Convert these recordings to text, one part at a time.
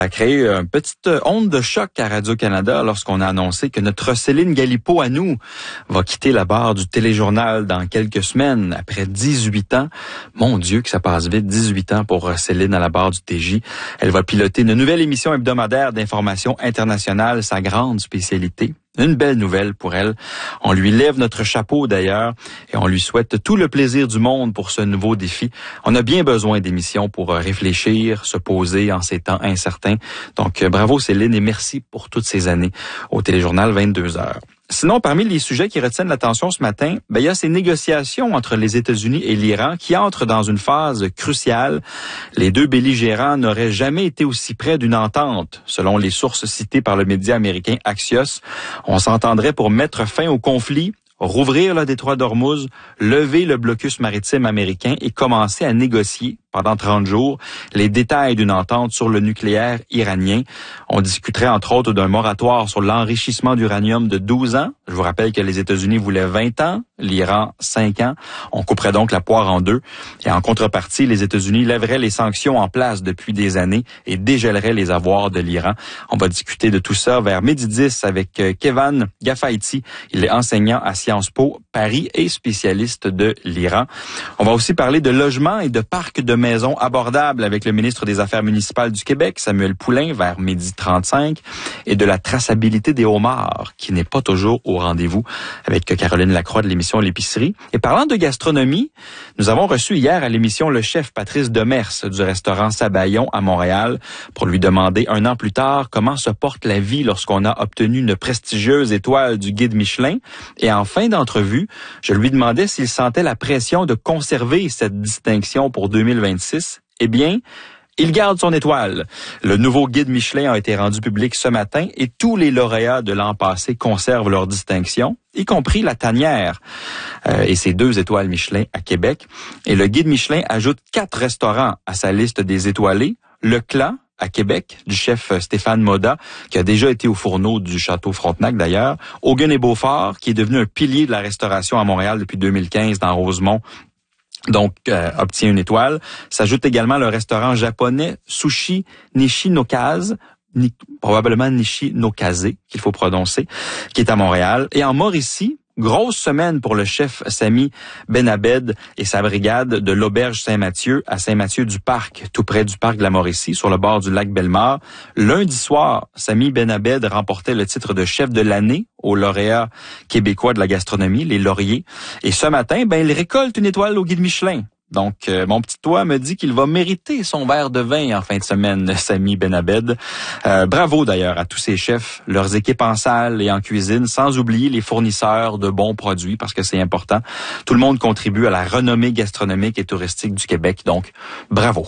Ça a créé une petite onde de choc à Radio-Canada lorsqu'on a annoncé que notre Céline Galipeau à nous va quitter la barre du téléjournal dans quelques semaines, après 18 ans. Mon Dieu, que ça passe vite, 18 ans pour Céline à la barre du TJ. Elle va piloter une nouvelle émission hebdomadaire d'information internationale, sa grande spécialité. Une belle nouvelle pour elle. On lui lève notre chapeau d'ailleurs et on lui souhaite tout le plaisir du monde pour ce nouveau défi. On a bien besoin d'émissions pour réfléchir, se poser en ces temps incertains. Donc bravo Céline et merci pour toutes ces années au téléjournal 22h. Sinon, parmi les sujets qui retiennent l'attention ce matin, il y a ces négociations entre les États-Unis et l'Iran qui entrent dans une phase cruciale. Les deux belligérants n'auraient jamais été aussi près d'une entente, selon les sources citées par le média américain Axios. On s'entendrait pour mettre fin au conflit, rouvrir le détroit d'Ormuz, lever le blocus maritime américain et commencer à négocier pendant 30 jours les détails d'une entente sur le nucléaire iranien. On discuterait entre autres d'un moratoire sur l'enrichissement d'uranium de 12 ans. Je vous rappelle que les États-Unis voulaient 20 ans, l'Iran 5 ans. On couperait donc la poire en deux. Et en contrepartie, les États-Unis lèveraient les sanctions en place depuis des années et dégèleraient les avoirs de l'Iran. On va discuter de tout ça vers 12h10 avec Kevan Gafaïti. Il est enseignant à Sciences Po Paris et spécialiste de l'Iran. On va aussi parler de logement et de parcs de maisons abordables avec le ministre des Affaires municipales du Québec, Samuel Poulin, vers 12h35, et de la traçabilité des homards, qui n'est pas toujours au rendez-vous, avec Caroline Lacroix de l'émission L'Épicerie. Et parlant de gastronomie, nous avons reçu hier à l'émission le chef Patrice Demers du restaurant Sabayon à Montréal pour lui demander un an plus tard comment se porte la vie lorsqu'on a obtenu une prestigieuse étoile du guide Michelin. Et en fin d'entrevue, je lui demandais s'il sentait la pression de conserver cette distinction pour 2026. Eh bien, il garde son étoile. Le nouveau guide Michelin a été rendu public ce matin et tous les lauréats de l'an passé conservent leur distinction, y compris la tanière et ses 2 étoiles Michelin à Québec. Et le guide Michelin ajoute 4 restaurants à sa liste des étoilés. Le Clan à Québec, du chef Stéphane Moda, qui a déjà été au fourneau du Château Frontenac d'ailleurs. Hogan et Beaufort, qui est devenu un pilier de la restauration à Montréal depuis 2015 dans Rosemont, donc obtient une étoile. S'ajoute également le restaurant japonais Sushi Nishinokaze, probablement Nishinokaze qu'il faut prononcer, qui est à Montréal. Et en Mauricie, grosse semaine pour le chef Sami Benabed et sa brigade de l'Auberge Saint-Mathieu à Saint-Mathieu-du-Parc, tout près du parc de la Mauricie, sur le bord du lac Bellemare. Lundi soir, Sami Benabed remportait le titre de chef de l'année aux lauréats québécois de la gastronomie, les lauriers. Et ce matin, il récolte une étoile au guide Michelin. Donc, mon petit toit me dit qu'il va mériter son verre de vin en fin de semaine, Sami Benabed. Bravo d'ailleurs à tous ces chefs, leurs équipes en salle et en cuisine, sans oublier les fournisseurs de bons produits, parce que c'est important. Tout le monde contribue à la renommée gastronomique et touristique du Québec, donc bravo.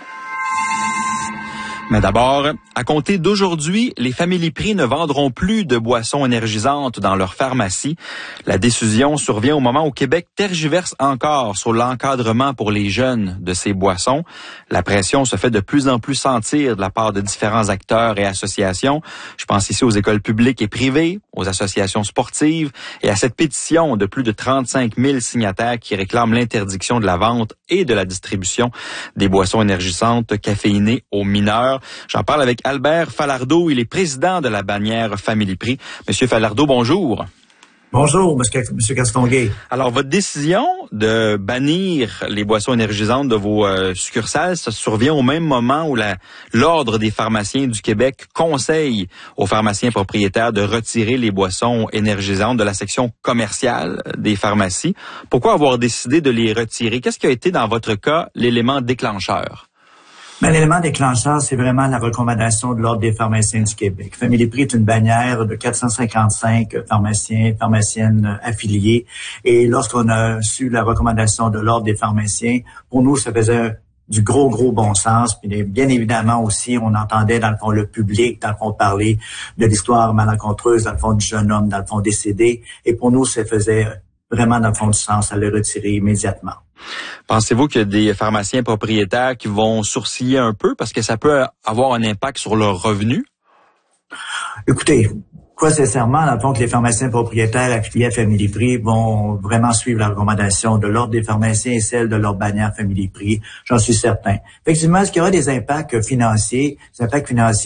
Mais d'abord, à compter d'aujourd'hui, les Family Prix ne vendront plus de boissons énergisantes dans leurs pharmacies. La décision survient au moment où Québec tergiverse encore sur l'encadrement pour les jeunes de ces boissons. La pression se fait de plus en plus sentir de la part de différents acteurs et associations. Je pense ici aux écoles publiques et privées, aux associations sportives et à cette pétition de plus de 35 000 signataires qui réclament l'interdiction de la vente et de la distribution des boissons énergisantes caféinées aux mineurs. J'en parle avec Albert Falardeau, il est président de la bannière Family Prix. Monsieur Falardeau, bonjour. Bonjour, Monsieur Castonguay. Alors, votre décision de bannir les boissons énergisantes de vos succursales, ça survient au même moment où l'Ordre des pharmaciens du Québec conseille aux pharmaciens propriétaires de retirer les boissons énergisantes de la section commerciale des pharmacies. Pourquoi avoir décidé de les retirer? Qu'est-ce qui a été, dans votre cas, l'élément déclencheur? L'élément déclencheur, c'est vraiment la recommandation de l'Ordre des pharmaciens du Québec. Family Prix est une bannière de 455 pharmaciens, pharmaciennes affiliés. Et lorsqu'on a su la recommandation de l'Ordre des pharmaciens, pour nous, ça faisait du gros bon sens. Puis bien évidemment aussi, on entendait dans le fond le public, dans le fond parler de l'histoire malencontreuse, dans le fond du jeune homme, dans le fond décédé. Et pour nous, ça faisait vraiment dans le fond du sens à le retirer immédiatement. Pensez-vous qu'il y a des pharmaciens propriétaires qui vont sourciller un peu parce que ça peut avoir un impact sur leurs revenus? Écoutez, quoi sincèrement, dans le fond, que les pharmaciens propriétaires affiliés à Family Prix vont vraiment suivre la recommandation de l'Ordre des pharmaciens et celle de leur bannière Family Prix, j'en suis certain. Effectivement, est-ce qu'il y aura des impacts financiers